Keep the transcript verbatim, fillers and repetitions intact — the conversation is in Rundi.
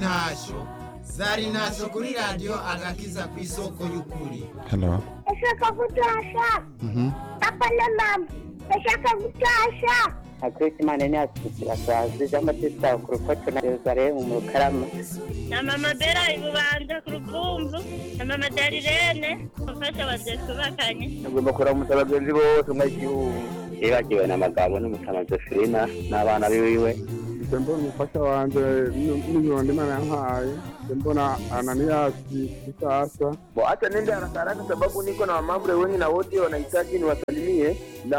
intasho zari intasho kuri radiyo agakiza ku isoko y'ukuri. Hello. Ndashaka gutasha. Mhm. Papa na mama. Ndashaka gutasha. Akwisi manene asukira sazi y'amatista ku rukoco na Yerusalemu mu Karama. Na mama Bera ibubanza ku rukumbu. Na mama Darirene mufasha bazetu bakanye. Ngomba kora umusabagenzi bose mu gihugu. Yebagiwe na magabo n'umutama Josefina n'abana biwe. Mbona umufasha wanje n'imirongo Imana yampaye. Mbona Ananias sasa. Bo hata nende haraka haraka sababu niko na mambo wengi na wote wanahitaji niwasalimie na